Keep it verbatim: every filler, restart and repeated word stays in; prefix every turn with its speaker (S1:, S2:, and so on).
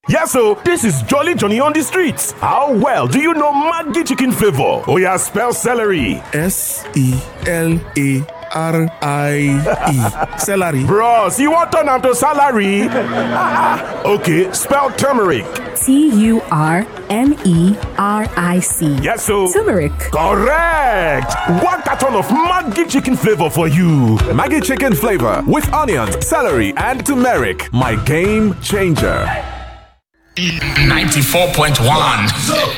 S1: Yes, so this is Jolly Johnny on the streets. How well do you know Maggi chicken flavor? Oh yeah, spell celery.
S2: S E L A R I E. Celery.
S1: Bros, you want turn am to salary? Okay, spell turmeric.
S3: T U R M E R I C.
S1: Yes, so
S3: turmeric.
S1: Correct. One carton of Maggi chicken flavor for you.
S4: Maggi chicken flavor with onions, celery, and turmeric. My game changer.
S5: ninety-four point one